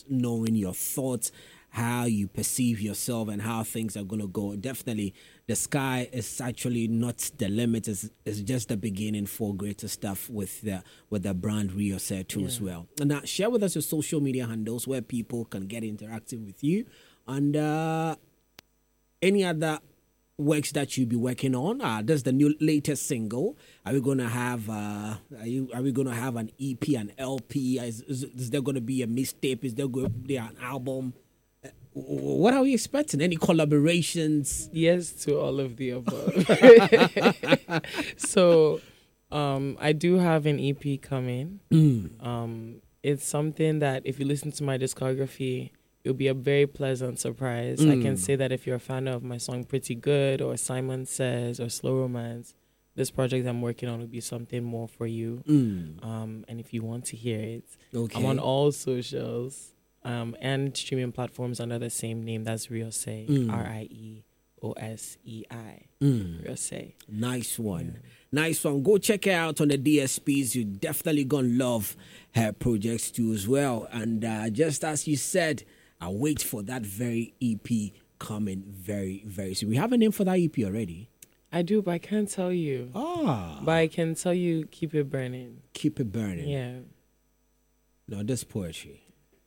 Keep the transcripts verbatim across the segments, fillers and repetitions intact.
knowing your thoughts, how you perceive yourself, and how things are going to go. Definitely, the sky is actually not the limit. It's, it's just the beginning for greater stuff with the with the brand Rio Said too, yeah. as well. And now, share with us your social media handles where people can get interactive with you, and uh, any other works that you'll be working on. Uh, that's the new latest single. Are we going to have uh, are, you, are we going to have an E P, an L P? Is, is, is there going to be a mixtape? Is there going to be an album? Uh, what are we expecting? Any collaborations? Yes to all of the above. So um, I do have an E P coming. Mm. Um, it's something that if you listen to my discography, it'll be a very pleasant surprise. Mm. I can say that if you're a fan of my song Pretty Good or Simon Says or Slow Romance, this project I'm working on will be something more for you. Mm. Um, and if you want to hear it, okay. I'm on all socials um, and streaming platforms under the same name. That's Riosei, mm. R I E O S E I. Mm. Riosei. Nice one. Yeah. Nice one. Go check her out on the D S Ps. You're definitely going to love her projects too as well. And uh, just as you said, I wait for that very E P coming very, very soon. We have a name for that E P already. I do, but I can't tell you. Ah. But I can tell you, keep it burning. Keep it burning. Yeah. No, that's poetry.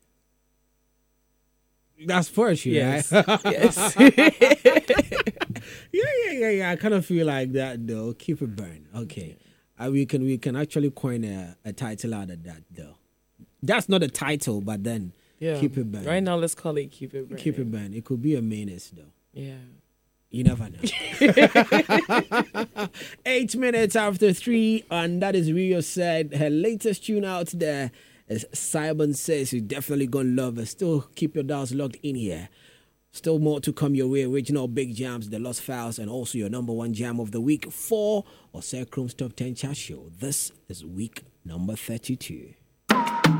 That's poetry, yes. right? Yes. yeah, yeah, yeah, yeah. I kind of feel like that, though. Keep it burning. Okay. Uh, we can we can actually coin a, a title out of that, though. That's not a title, but then... Yeah. Keep it burning. Right now, let's call it Keep It Burning. Keep it burning. It could be a menace, though. Yeah. You never know. Eight minutes after three, and that is Rio Said. Her latest tune out there is Simon Says. You're definitely going to love it. Still keep your dials locked in here. Still more to come your way. Original big jams, the Lost Files, and also your number one jam of the week for Osei Chrome's Top ten Chart Show. This is week number thirty-two.